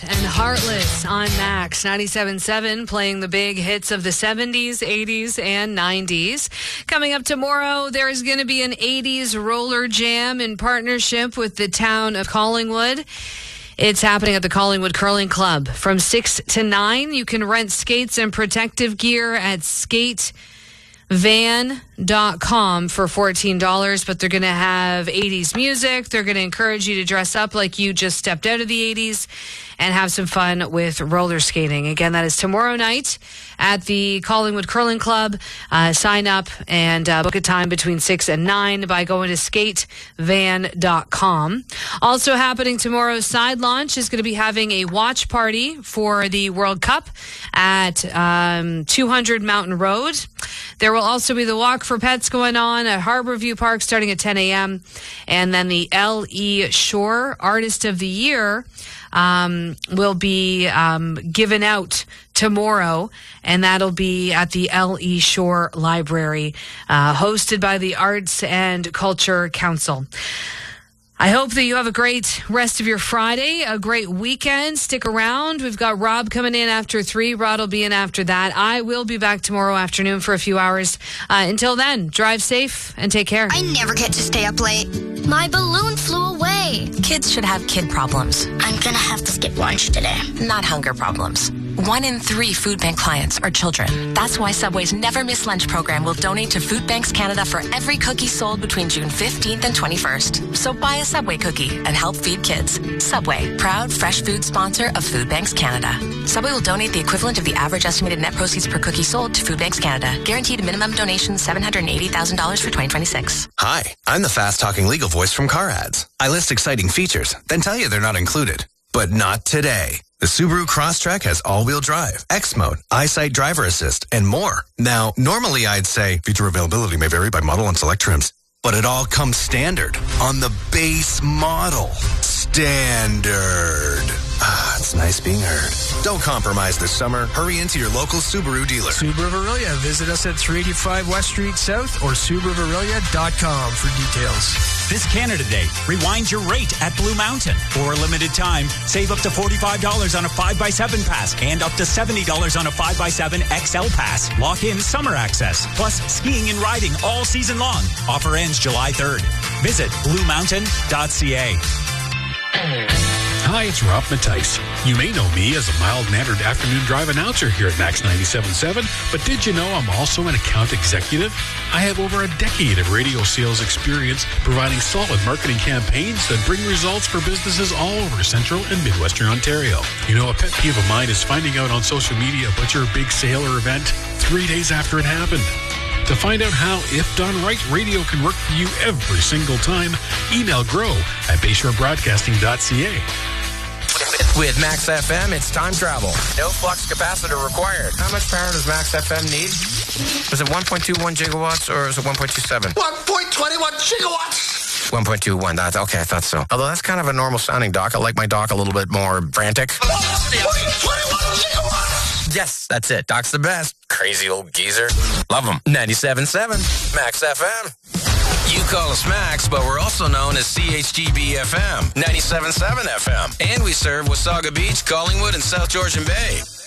and Heartless on Max 97.7, playing the big hits of the 70s, 80s, and 90s. Coming up tomorrow, there's going to be an 80s roller jam in partnership with the town of Collingwood. It's happening at the Collingwood Curling Club from 6 to 9. You can rent skates and protective gear at skatevan.com for $14, but they're going to have 80s music. They're going to encourage you to dress up like you just stepped out of the 80s and have some fun with roller skating. Again, that is tomorrow night at the Collingwood Curling Club. Sign up and book a time between 6 and 9 by going to skatevan.com. Also happening tomorrow, Side Launch is going to be having a watch party for the World Cup at 200 Mountain Road. There will also be the Walk for Pets going on at Harborview Park starting at 10 a.m. And then the L.E. Shore Artist of the Year will be given out tomorrow, and that'll be at the L.E. Shore Library, hosted by the Arts and Culture Council. I hope that you have a great rest of your Friday, a great weekend. Stick around. We've got Rob coming in after 3. Rod will be in after that. I will be back tomorrow afternoon for a few hours. Until then, drive safe and take care. I never get to stay up late. My balloon flew away. Kids should have kid problems. I'm gonna have to skip lunch today. Not hunger problems. 1 in 3 food bank clients are children. That's why Subway's Never Miss Lunch program will donate to Food Banks Canada for every cookie sold between June 15th and 21st. So buy a Subway cookie and help feed kids. Subway, proud fresh food sponsor of Food Banks Canada. Subway will donate the equivalent of the average estimated net proceeds per cookie sold to Food Banks Canada. Guaranteed minimum donation $780,000 for 2026. Hi, I'm the fast-talking legal voice from Car Ads. I list exciting features, then tell you they're not included. But not today. The Subaru Crosstrek has all-wheel drive, X-Mode, EyeSight driver assist, and more. Now, normally I'd say feature availability may vary by model and select trims, but it all comes standard on the base model. Standard. Ah, it's nice being heard. Don't compromise this summer. Hurry into your local Subaru dealer. Subaru of Aurelia. Visit us at 385 West Street South or SubaruofAurelia.com for details. This Canada Day, rewind your rate at Blue Mountain. For a limited time, save up to $45 on a 5x7 pass and up to $70 on a 5x7 XL pass. Lock in summer access, plus skiing and riding all season long. Offer ends July 3rd. Visit bluemountain.ca. Hi, it's Rob Mattice. You may know me as a mild-mannered afternoon drive announcer here at Max 97.7, but did you know I'm also an account executive? I have over a decade of radio sales experience providing solid marketing campaigns that bring results for businesses all over Central and Midwestern Ontario. You know, a pet peeve of mine is finding out on social media about your big sale or event 3 days after it happened. To find out how, if done right, radio can work for you every single time, email grow@bayshorebroadcasting.ca. With Max FM, it's time travel. No flux capacitor required. How much power does Max FM need? Is it 1.21 gigawatts or is it 1.27? 1.21 gigawatts! 1.21, that's okay, I thought so. Although that's kind of a normal sounding dock. I like my dock a little bit more frantic. 1.21 gigawatts! Yes, that's it. Doc's the best. Crazy old geezer. Love him. 97.7 Max FM. You call us Max, but we're also known as CHGB FM, 97.7 FM. And we serve Wasaga Beach, Collingwood, and South Georgian Bay.